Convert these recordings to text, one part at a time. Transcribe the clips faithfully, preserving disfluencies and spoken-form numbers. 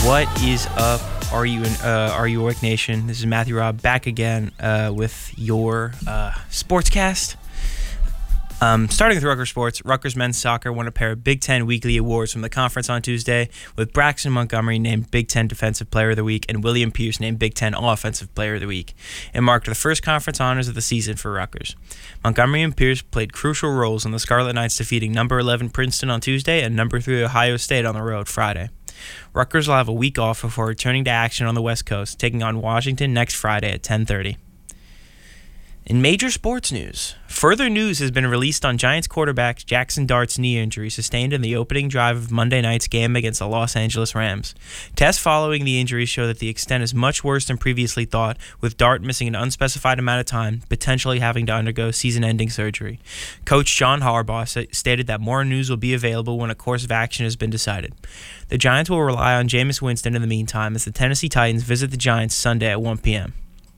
What is up? Are you in, uh, Are You Awake Nation? This is Matthew Robb back again uh, with your uh, sportscast. Um, starting with Rutgers sports, Rutgers men's soccer won a pair of Big Ten weekly awards from the conference on Tuesday, with Braxton Montgomery named Big Ten Defensive Player of the Week and William Pierce named Big Ten Offensive Player of the Week. It marked the first conference honors of the season for Rutgers. Montgomery and Pierce played crucial roles in the Scarlet Knights defeating number eleven Princeton on Tuesday and number three Ohio State on the road Friday. Rutgers will have a week off before returning to action on the West Coast, taking on Washington next Friday at ten thirty. In major sports news, further news has been released on Giants quarterback Jackson Dart's knee injury sustained in the opening drive of Monday night's game against the Los Angeles Rams. Tests following the injury show that the extent is much worse than previously thought, with Dart missing an unspecified amount of time, potentially having to undergo season-ending surgery. Coach John Harbaugh stated that more news will be available when a course of action has been decided. The Giants will rely on Jameis Winston in the meantime as the Tennessee Titans visit the Giants Sunday at one p.m.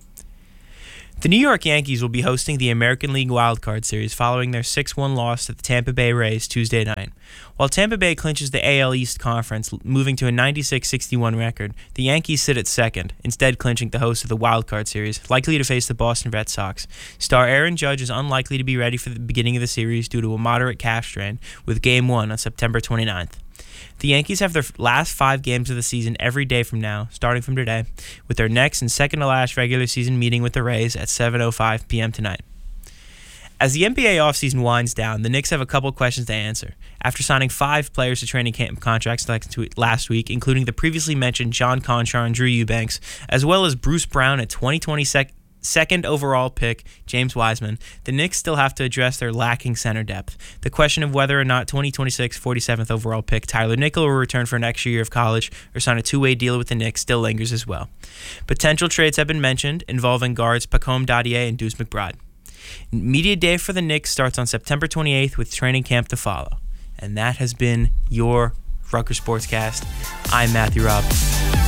The New York Yankees will be hosting the American League Wild Card Series following their six one loss to the Tampa Bay Rays Tuesday night. While Tampa Bay clinches the A L East Conference, moving to a ninety-six sixty-one record, the Yankees sit at second, instead clinching the host of the Wild Card Series, likely to face the Boston Red Sox. Star Aaron Judge is unlikely to be ready for the beginning of the series due to a moderate calf strain, with Game one on September twenty-ninth. The Yankees have their last five games of the season every day from now, starting from today, with their next and second-to-last regular season meeting with the Rays at seven oh five p.m. tonight. As the N B A offseason winds down, the Knicks have a couple questions to answer. After signing five players to training camp contracts last week, including the previously mentioned John Conchar and Drew Eubanks, as well as Bruce Brown at twenty twenty-second second overall pick, James Wiseman, the Knicks still have to address their lacking center depth. The question of whether or not twenty twenty-six forty-seventh overall pick Tyler Nickel will return for an extra year of college or sign a two-way deal with the Knicks still lingers as well. Potential trades have been mentioned, involving guards Pacome Dadier and Deuce McBride. Media day for the Knicks starts on September twenty-eighth with training camp to follow. And that has been your Rutgers Sportscast. I'm Matthew Robb.